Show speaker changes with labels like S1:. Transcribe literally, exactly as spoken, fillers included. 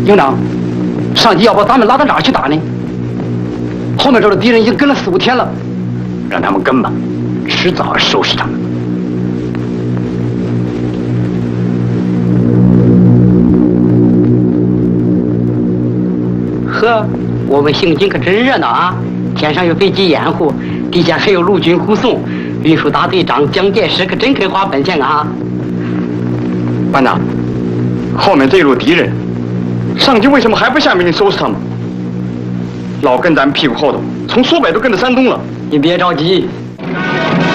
S1: 营长，上级要把咱们拉到哪儿去打呢？后面这的敌人已经跟了四五天了，
S2: 让他们跟吧，迟早收拾他们。
S3: 呵，我们行军可真热闹啊！天上有飞机掩护，地下还有陆军护送，运输大队长蒋介石可真肯花本钱啊！
S2: 班长，后面这一路敌人，上级为什么还不下命令收拾他们？老跟咱们屁股后头，从苏北都跟到山东了。
S3: 你别着急，